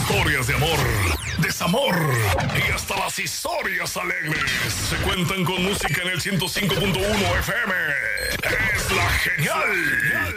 historias de amor, desamor y hasta las historias alegres se cuentan con música en el 105.1 FM. Es la genial.